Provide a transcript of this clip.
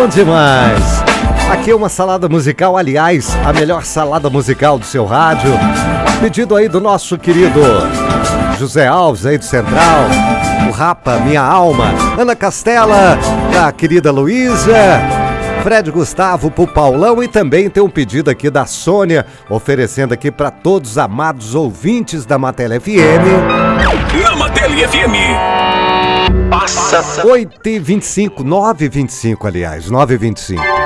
bom demais. Aqui é uma salada musical, aliás, a melhor salada musical do seu rádio. Pedido aí do nosso querido José Alves aí do Central, o Rapa, Minha Alma, Ana Castela, da querida Luísa, Fred Gustavo pro Paulão, e também tem um pedido aqui da Sônia, oferecendo aqui para todos os amados ouvintes da Matéria FM. Na Matéria FM. Passa 8h25, 9h25, aliás, 9h25.